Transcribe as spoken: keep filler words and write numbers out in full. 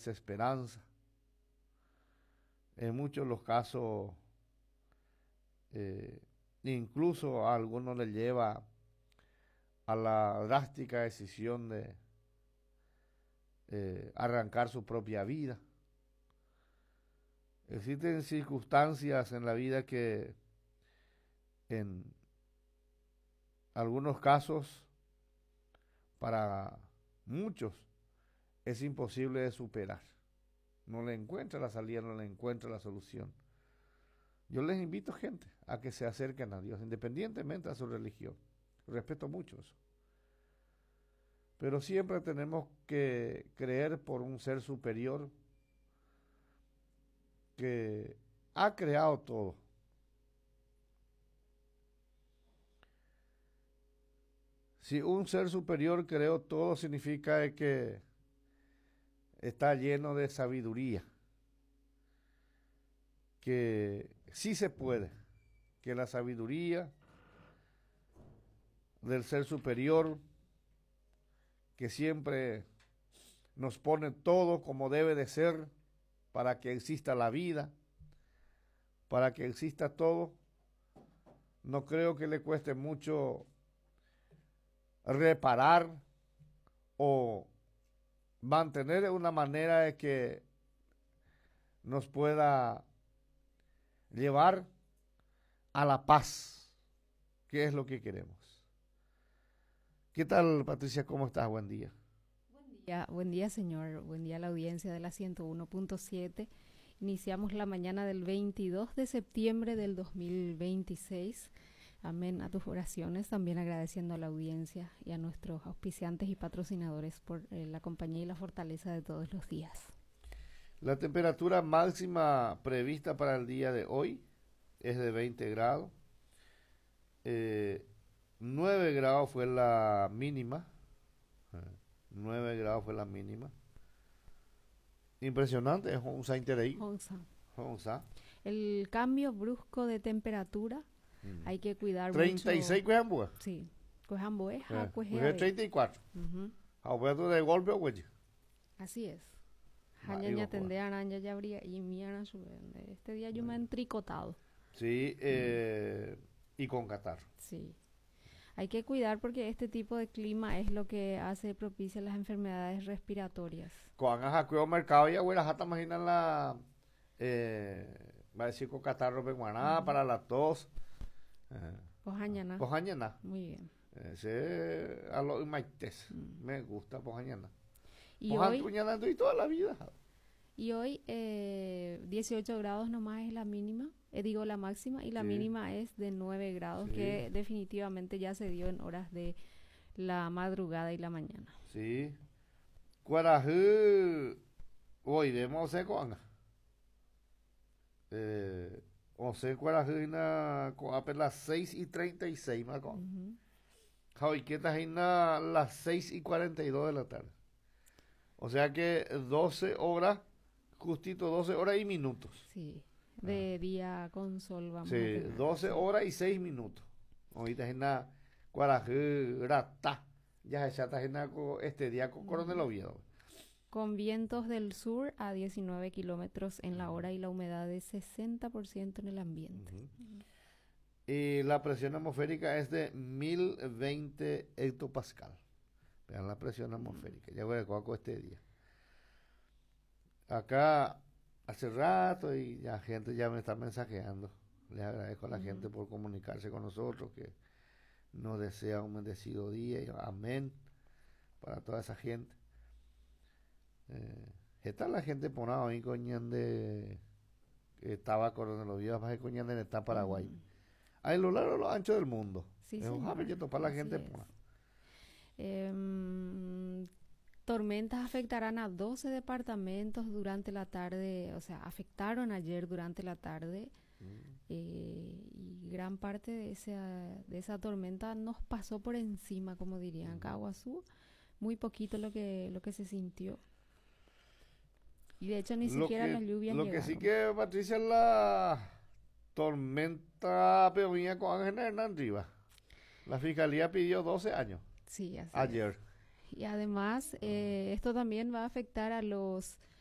desesperanza. En muchos de los casos, eh, incluso a algunos les lleva a la drástica decisión de eh, arrancar su propia vida. Existen circunstancias en la vida que en algunos casos para muchos es imposible de superar. No le encuentra la salida, no le encuentra la solución. Yo les invito, gente, a que se acerquen a Dios, independientemente de su religión. Respeto mucho eso. Pero siempre tenemos que creer por un ser superior que ha creado todo. Si un ser superior creó todo, significa que está lleno de sabiduría, que sí se puede, que la sabiduría del ser superior, que siempre nos pone todo como debe de ser para que exista la vida, para que exista todo, no creo que le cueste mucho reparar o mantener de una manera de que nos pueda llevar a la paz, que es lo que queremos. ¿Qué tal, Patricia? ¿Cómo estás? Buen día. Buen día, buen día, señor. Buen día a la audiencia de la ciento uno punto siete. Iniciamos la mañana del veintidós de septiembre del dos mil veintiséis. Amén a tus oraciones, también agradeciendo a la audiencia y a nuestros auspiciantes y patrocinadores por eh, la compañía y la fortaleza de todos los días. La temperatura máxima prevista para el día de hoy es de veinte grados. Eh, nueve grados fue la mínima. nueve grados fue la mínima. Impresionante, es un Sainterey. Onza. Onza. El cambio brusco de temperatura, mm. hay que cuidar treinta y seis mucho. Cuejambue. Sí, Cuejambue, Eh, ja, Cuejé treinta y cuatro. Uh-huh. Alberto de golpe, güey. Así es. Jañaña tende araña ya habría y mi ana este día yo me he entricotado. Sí, eh, y con catarro. Sí. Hay que cuidar porque este tipo de clima es lo que hace propicia las enfermedades respiratorias. Cuando has acudido al mercado y abuela, hasta imaginan la, eh, va a decir con catarro peguaná, uh-huh. para la tos. Eh, Pojañana. Pojañana. Muy bien. Ese a los maites, uh-huh. me gusta Pojañana. Y hoy, y toda la vida. Y hoy eh, dieciocho grados nomás es la mínima, eh, digo la máxima, y la sí. mínima es de nueve grados, sí. que definitivamente ya se dio en horas de la madrugada y la mañana. Sí. Cuarajú, hoy vemos se con eh, o se cuarajú na con apenas seis y treinta y seis más con. Hoy que está en las seis y cuarenta y dos de la tarde. O sea que doce horas, justito doce horas y minutos. Sí, de ah. día con sol vamos sí, a tener. doce horas y seis minutos. Ahorita es na Cuarajú, Rata. Ya está en este día con Coronel Oviedo. Con vientos del sur a diecinueve kilómetros en la hora y la humedad de sesenta por ciento en el ambiente. Uh-huh. Uh-huh. Y la presión atmosférica es de mil veinte hectopascal. Vean la presión atmosférica. Ya voy a coaco este día. Acá hace rato y la gente ya me está mensajeando. Les agradezco a la uh-huh. gente por comunicarse con nosotros, que nos desea un bendecido día. Y amén para toda esa gente. Eh, está la gente ponada ahí coñan de que estaba Coronel Oviedo, más de coñan de está Paraguay. Uh-huh. A lo largo, a lo ancho del mundo. Sí, es un jamelleto para la gente ponada. Eh, tormentas afectarán a doce departamentos durante la tarde, o sea, afectaron ayer durante la tarde mm. eh, y gran parte de esa, de esa tormenta nos pasó por encima, como dirían, mm. Caguazú, muy poquito lo que, lo que se sintió. Y de hecho ni lo siquiera que, las lluvias Lo llegaron. que sí que, Patricia, la tormenta peonía con Ángel Hernán Rivas. La fiscalía pidió doce años. Sí, así ayer. Es. Y además, eh, esto también va a afectar a los